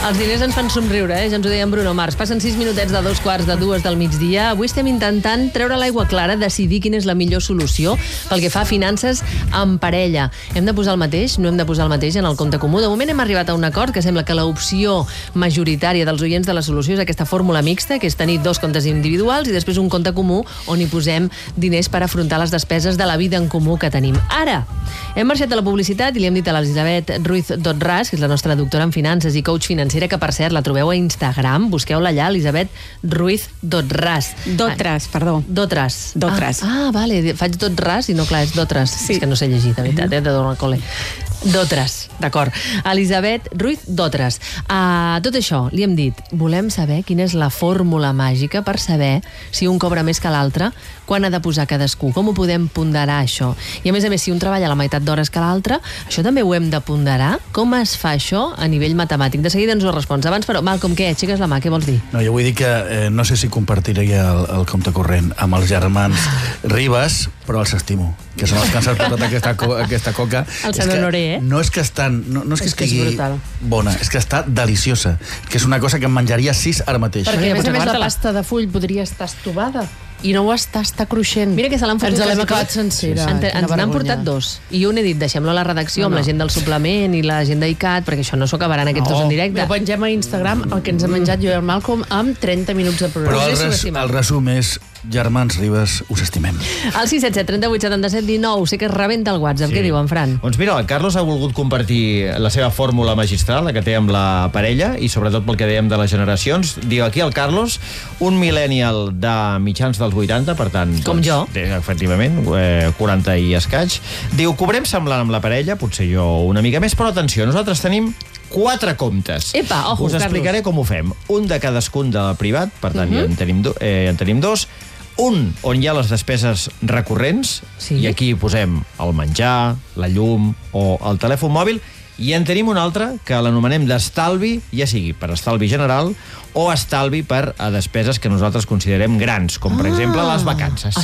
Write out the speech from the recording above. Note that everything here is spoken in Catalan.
Els diners ens fan somriure, ja ens ho deia en Bruno Mars. Passen 6 minutets de 2:45 del migdia. Avui estem intentant treure l'aigua clara, decidir quina és la millor solució pel que fa a finances en parella. Hem de posar el mateix? No hem de posar el mateix en el compte comú? De moment hem arribat a un acord que sembla que l'opció majoritària dels oients de la solució és aquesta fórmula mixta, que és tenir 2 comptes individuals i després un compte comú on hi posem diners per afrontar les despeses de la vida en comú que tenim. Ara, hem marxat a la publicitat i li hem dit a l'Elisabet Ruiz Dotras, que és la nostra doctora en finances i coach financera, que per cert la trobeu a Instagram, busqueu-la allà, Elisabet Ruiz Dotras. Perdó. Dotras. Ah, vale, faig Dotras i no, clar, és Dotras. Sí. És que no sé llegir, de veritat, de donar al col·le. Dotras, d'acord. Elisabet Ruiz Dotras. Tot això, li hem dit, volem saber quina és la fórmula màgica per saber si un cobra més que l'altre, quan ha de posar cadascú, com ho podem ponderar, això? I a més, si un treballa la meitat d'hores que l'altre, això també ho hem de ponderar? Com es fa això a nivell matemàtic? De seguida ens ho respons. Abans, però, Malcom, què? Aixeques la mà, què vols dir? No, jo vull dir que no sé si compartiria el compte corrent amb els germans Ribas, però els estimo, que són els que han portat aquesta coca. El Sant Honoré, No és que estigui bona, és que està deliciosa, que és una cosa que em menjaria 6 ara mateix. Perquè, a més, la pasta de full podria estar estovada i no ho està cruixent. Mira que se l'han fotut. Ens l'hem acabat sencera. Ens n'han portat 2. I jo n'he dit, deixem-lo a la redacció amb la gent del suplement i la gent d'ICAT, perquè això no s'ho acabaran aquests 2 en directe. Ho pengem a Instagram, el que ens ha menjat jo i el Malcom, amb 30 minuts de programa. Però el resum és, germans Ribas, us estimem. El 677 38 77 19, sé que es rebenta el WhatsApp. Què diu en Fran? Doncs mira, el Carlos ha volgut compartir la seva fórmula magistral, la que té amb la parella, i sobretot pel que dèiem de les generacions. Diu aquí el Carlos, un millennial de mitjans dels 80, per tant... Com jo. Efectivament, 40 i escaig. Diu, cobrem semblant amb la parella, potser jo una mica més, però atenció, nosaltres tenim 4 comptes. Epa, ojo, us explicaré com ho fem. Un de cadascun de privat, per tant, ja en tenim 2. Un on hi ha les despeses recurrents, i aquí posem el menjar, la llum o el telèfon mòbil, i en tenim un altre que l'anomenem d'estalvi, ja sigui per estalvi general o estalvi per a despeses que nosaltres considerem grans, com per exemple les vacances.